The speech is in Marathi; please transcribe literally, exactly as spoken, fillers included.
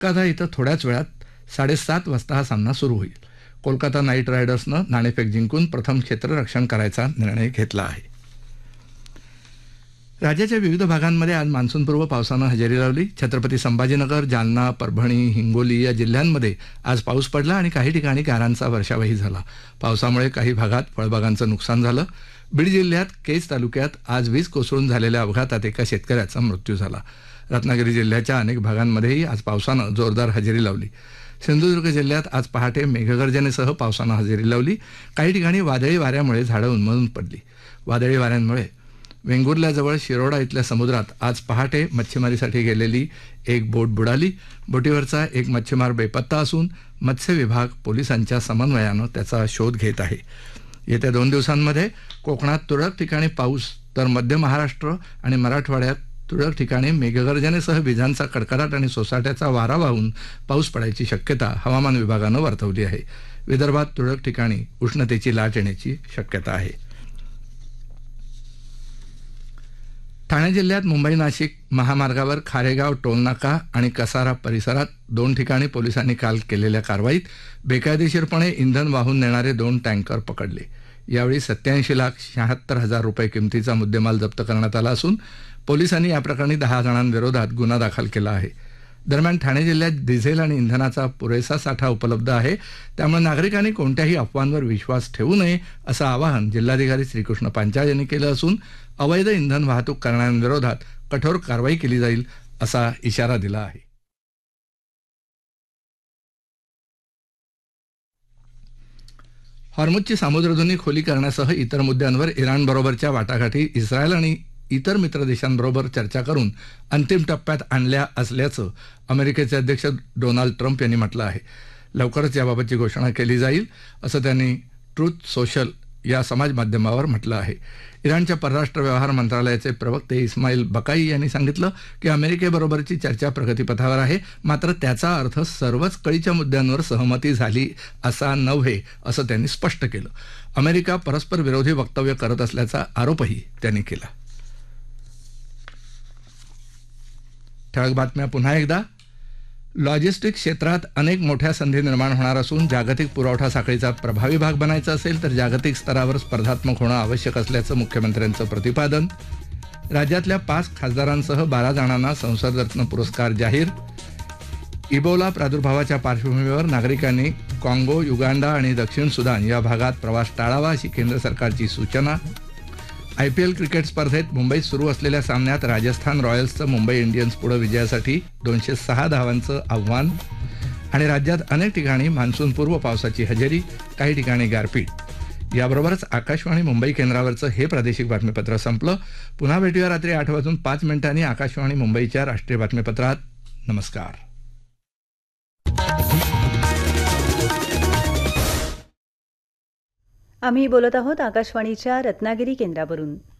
कोलकाता इथं थोड्याच वेळात साडेसात वाजता हा सामना सुरू होईल. कोलकाता नाईट रायडर्सनं नाणेफेक जिंकून प्रथम क्षेत्ररक्षण करायचा निर्णय घेतला आहे. राज्याच्या विविध भागांमध्ये आज मान्सूनपूर्व पावसानं हजेरी लावली. छत्रपती संभाजीनगर, जालना, परभणी, हिंगोली या जिल्ह्यांमध्ये आज पाऊस पडला आणि काही ठिकाणी गारांचा वर्षावही झाला. पावसामुळे काही भागात फळबागांचं नुकसान झालं. बीड जिल्ह्यात केज तालुक्यात आज वीज कोसळून झालेल्या अपघातात एका शेतकऱ्याचा मृत्यू झाला. रत्नागिरी जिल्ह्याच्या अनेक भागांमध्येही आज पावसानं जोरदार हजेरी लावली. सिंधुदुर्ग जिल्ह्यात आज पहाटे मेघगर्जनेसह पावसानं हजेरी लावली. काही ठिकाणी वादळी वाऱ्यामुळे झाडं उन्मळून पडली. वादळी वाऱ्यांमुळे वेंगुर्ल्याजवळ शिरोडा इथल्या समुद्रात आज पहाटे मच्छीमारीसाठी गेलेली एक बोट बुडाली. बोटीवरचा एक मच्छीमार बेपत्ता असून मत्स्य विभाग पोलिसांच्या समन्वयानं त्याचा शोध घेत आहे. येत्या दोन दिवसांमध्ये कोकणात तुरळक ठिकाणी पाऊस तर मध्य महाराष्ट्र आणि मराठवाड्यात तुरळक ठिकाणी मेघगर्जनेसह विजांचा कडकडाट आणि सोसाट्याचा वारा वाहून पाऊस पडायची शक्यता हवामान विभागानं वर्तवली आहे. विदर्भात तुरळक ठिकाणी उष्णतेची लाट येण्याची शक्यता आहे. ठाणे जिल्ह्यात मुंबई नाशिक महामार्गावर खारेगाव टोलनाका आणि कसारा परिसरात दोन ठिकाणी पोलिसांनी काल केलेल्या कारवाईत बेकायदेशीरपणे इंधन वाहून नेणारे दोन टँकर पकडले. यावेळी सत्याऐंशी लाख शहात्तर हजार रुपये किमतीचा मुद्देमाल जप्त करण्यात आला असून पोलिसांनी या प्रकरणी दहा जणांविरोधात गुन्हा दाखल केला आहे. दरम्यान ठाणे जिल्ह्यात डिझेल आणि इंधनाचा पुरेसा साठा उपलब्ध आहे. त्यामुळे नागरिकांनी कोणत्याही अफवांवर विश्वास ठेवू नये असं आवाहन जिल्हाधिकारी श्रीकृष्ण पांचाळ यांनी केलं असून अवैध इंधन वाहतूक करणाऱ्यांविरोधात कठोर कारवाई केली जाईल असा इशारा दिला आहे. हॉर्मुझची सामुद्रधुनी खोली करण्यासह इतर मुद्द्यांवर इराणबरोबरच्या वाटाघाटी इस्रायल आणि इतर मित्र देशांबरोबर चर्चा करून अंतिम टप्प्यात आणल्या असल्याचं अमेरिकेचे अध्यक्ष डोनाल्ड ट्रम्प यांनी म्हटलं आहे. लवकरच याबाबतची घोषणा केली जाईल असं त्यांनी ट्रूथ सोशल या समाज माध्यमावर म्हटलं आहे. इराणच्या परराष्ट्र व्यवहार मंत्रालयाचे प्रवक्ते इस्माईल बकाई यांनी सांगितलं की अमेरिकेबरोबरची चर्चा प्रगतीपथावर आहे, मात्र त्याचा अर्थ सर्वच कळीच्या मुद्द्यांवर सहमती झाली असा नव्हे असं त्यांनी स्पष्ट केलं. अमेरिका परस्पर विरोधी वक्तव्य करत असल्याचा आरोपही त्यांनी केला. ठळक बातम्या पुन्हा एकदा. लॉजिस्टिक क्षेत्रात अनेक मोठ्या संधी निर्माण होणार असून जागतिक पुरवठा साखळीचा प्रभावी भाग बनायचा असेल तर जागतिक स्तरावर स्पर्धात्मक होणं आवश्यक असल्याचं मुख्यमंत्र्यांचं प्रतिपादन. राज्यातल्या पाच खासदारांसह बारा जणांना संसदरत्न पुरस्कार जाहीर. इबोला प्रादुर्भावाच्या पार्श्वभूमीवर नागरिकांनी काँगो, युगांडा आणि दक्षिण सुदान या भागात प्रवास टाळावा अशी केंद्र सरकारची सूचना. आयपीएल क्रिकेट स्पर्धेत मुंबईत सुरू असलेल्या सामन्यात राजस्थान रॉयल्सचं मुंबई इंडियन्स पुढे विजयासाठी दोनशे सहा धावांचं आव्हान. आणि राज्यात अनेक ठिकाणी मान्सूनपूर्व पावसाची हजेरी, काही ठिकाणी गारपीट. याबरोबरच आकाशवाणी मुंबई केंद्रावरचं हे प्रादेशिक बातमीपत्र संपलं. पुन्हा भेटूया रात्री आठ वाजून पाच मिनिटांनी आकाशवाणी मुंबईच्या राष्ट्रीय बातमीपत्रात. नमस्कार. आम्ही बोलत आहोत आकाशवाणीच्या रत्नागिरी केंद्रावरून.